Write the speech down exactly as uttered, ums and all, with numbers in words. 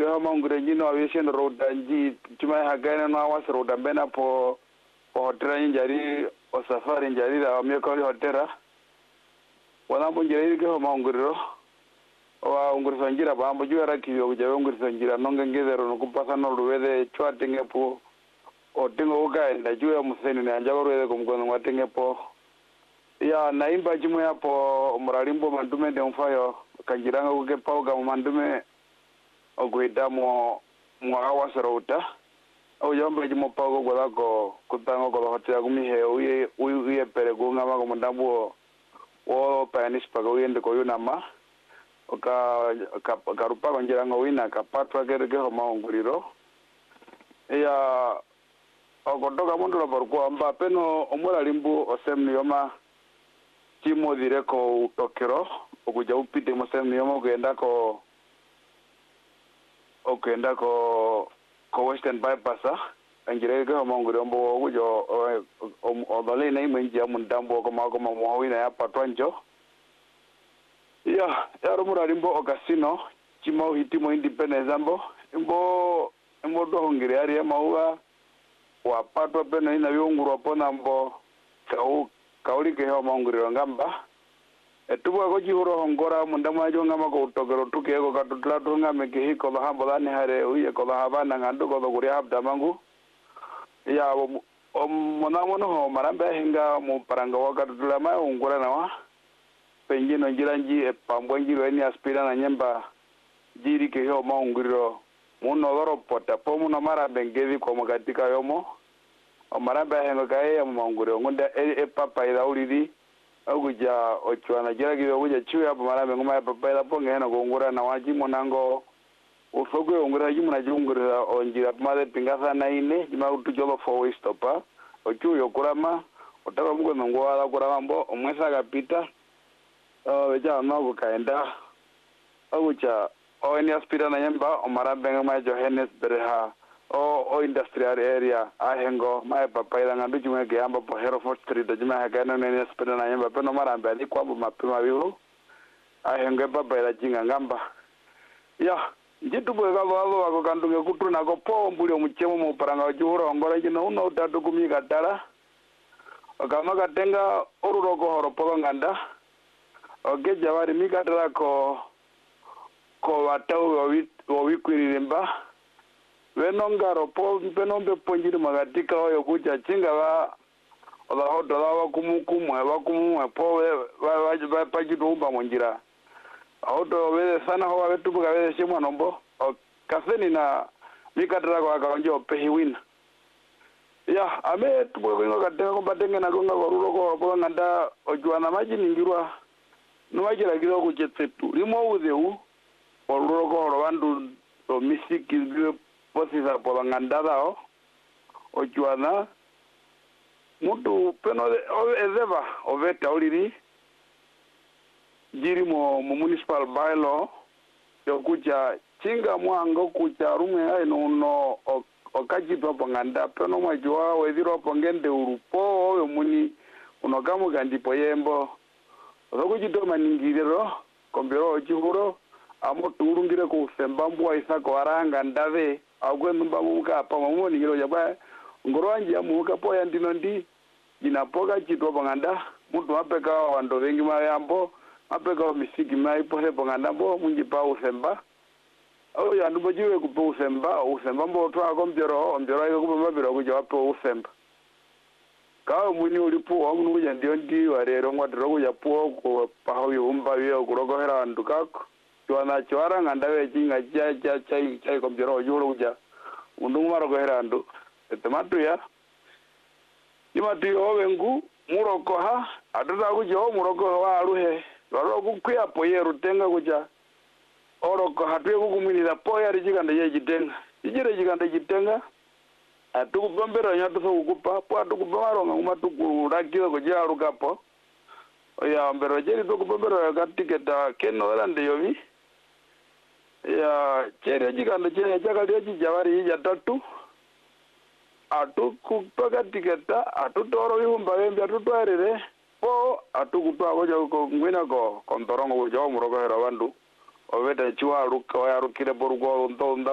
ke hama ngure jino aviation road anji chuma hagana na was road ambena po po hotera njari o safari njari da mieko hotera wana bunjira ke hama nguriro wa nguri sanjira bambo juara kiyo jawe nguri sanjira nonga ngezero no kupasa no ruwede chwatinge po o tingo uga nda juya museni na njagoro ruwede kumkono watinge po ya naimba jimu ya po muralimbo mandume de mfayo kanjiranga uke pauga mandume oguida mo mwa wasarota au yombe jimu pauga gola ko kutango ko hotel gumihe uye uye pere gunga ma ko mandambo o panis paga uyende ko yunama oka karupa kanjiranga wina kapatwa gerge ho maunguriro ya ogodoga mundu la porko amba peno omuralimbo osemni yoma timo direko utokero okuja upite mosem yomo kwenda ko okenda ko ko western bypass angire ko mongure mbo okujo odole nei menji amundambo ko mako mamwina ya patwanjo ya yaro muralimbo okasino chimo hitimo independence ambo mbo mbo do ngire ari mauwa wa patwa peno ina yonguru pona mbo kau kauli ke ho monguriro ngamba etuwa ko jihuro hongora mundama jo ngama ko utogero tuke ko katutla tunga meke hiko la hambola ne hare uye ko la habana ngandu ko guri habda mangu ya o monamono ho marambe hinga mu paranga wa katutla ma ungura nawa penjino jiranji e pambonji weni aspira na nyemba jiri ke ho monguriro muno loro pota pomu no marambe ngezi ko magatika yomo omaramba hengo kae ya mongure ngunda e papa ila ulidi oguja ochwana jira giwe oguja chiwe hapo marambe ngoma ya papa ila ponge hena gongura na waji monango ufogwe ongura jimu na jungura onjira male pingasa na ine jima utujolo for stopa ochu yokurama otaka mgo ngo ala kurama mbo omwesa kapita oh beja no kaenda oguja o eni aspira na yamba omarambe ngoma Johannes Berha o o industrial area ahengo mai papa ila ngandu jume ke amba po Hereford Street juma hagana nene spena na yamba peno marambe ali kwa mapema biru ahengo papa ila jinga ngamba ya njitu bwe galo alo wako kandunge kutuna ko po mbuli omuchemo mu paranga juhuro ngora jino uno utatu kumi katara okama katenga oruroko horo polo nganda oge jawari mikatara ko ko watau wa wikwirimba wenongaro po penombe ponjiri magatika oyo kucha chinga wa ola hodo la wa kumukumu wa kumu po wa wa pajitu umba monjira auto wele sana ho wetu buga wele shimwa nombo kaseni na mikatara kwa kaonjo pehiwina ya ame tubo ko katenga ko batenge na gonga goruro ko ko nganda ojwana maji ningirwa nuwajira gido ku jetsetu limo udeu oruro ko robandu to misiki posisa por ngandada o juana mutu peno ezeva oveta oliri jirimo mu municipal bylaw yo kucha chinga mwango kucha rume ai no no okaji to nganda peno majwa wediro pongende urupo oyo muni unogamu gandi poyembo rokuji to maningirero kombero jihuro amo turungire ku sembambu aisa ko aranga ndave agwe numba muka pa mamoni ngiro jaba ngorwanji amuka po yandino ndi jinapoka chitwa banganda mutu apeka wando wengi mayambo apeka misiki mai pose banganda bo munji pa usemba au yandu bojiwe ku po usemba usemba mbo to akombero ombero ayo ku mabiro ku japo usemba ka muni ulipo wangu nuja ndio ndi warero ngwadro ku japo ko pa hoyo umba yo kurogohera ndukako tuana chwara ngandawe jinga cha cha chai chai komjero yuro uja undumaro goherandu etematu ya imati owengu muroko ha adada kujo muroko wa aruhe loro kukwia poye rutenga kuja oroko hatwe kukuminira poya rijiganda ye jitenga ijire jiganda jitenga atukugombera nyatu so kukupa po atukubamaro nguma tukurakira kuja arukapo oya mbero jeri tukugombera gatiketa keno lande yomi ya chere jiganda chere jagaliya jawari ya tatu atu kutoka tiketa atu toro yumba wembe atu twarire po atu kutwa gojo ko ngwina ko kontorongo gojo murogo hera wandu oveta chiwa ruka ya rukire borugo ndo